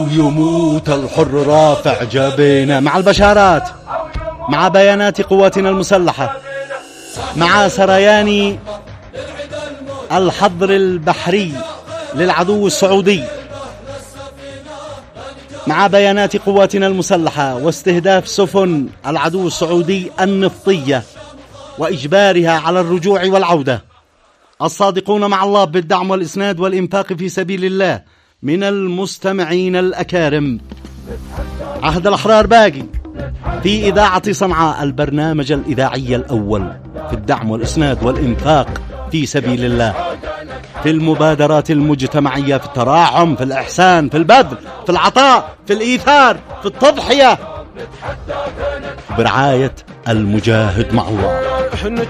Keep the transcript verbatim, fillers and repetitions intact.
أو يموت الحر رافع جبينه. مع البشارات، مع بيانات قواتنا المسلحة، مع سريان الحظر البحري للعدو السعودي، مع بيانات قواتنا المسلحة واستهداف سفن العدو السعودي النفطية وإجبارها على الرجوع والعودة. الصادقون مع الله بالدعم والإسناد والإنفاق في سبيل الله من المستمعين الأكارم. عهد الأحرار باقي في إذاعة صنعاء، البرنامج الإذاعي الأول في الدعم والإسناد والإنفاق في سبيل الله، في المبادرات المجتمعية، في التراحم، في الإحسان، في البذل، في العطاء، في الإيثار، في التضحية، برعاية المجاهد مع الله.